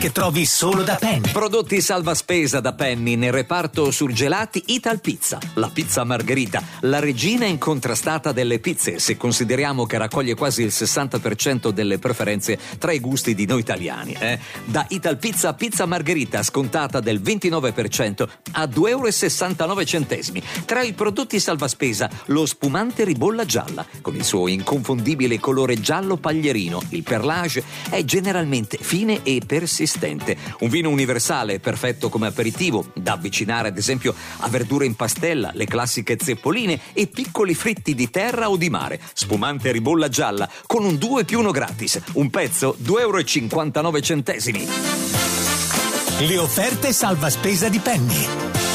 che trovi solo da Penny. Prodotti salva spesa da Penny nel reparto surgelati Ital Pizza. La pizza margherita, la regina incontrastata delle pizze, se consideriamo che raccoglie quasi il 60% delle preferenze tra i gusti di noi italiani. Da Ital Pizza, pizza margherita scontata del 29% a €2,69. Tra i prodotti salva spesa, lo spumante ribolla gialla, con il suo inconfondibile colore giallo paglierino. Il perlage è generalmente fine e persistente. Un vino universale, perfetto come aperitivo, da avvicinare ad esempio a verdure in pastella, le classiche zeppoline e piccoli fritti di terra o di mare. Spumante ribolla gialla con un 2+1 gratis. Un pezzo €2,59. Le offerte salva spesa di Penny.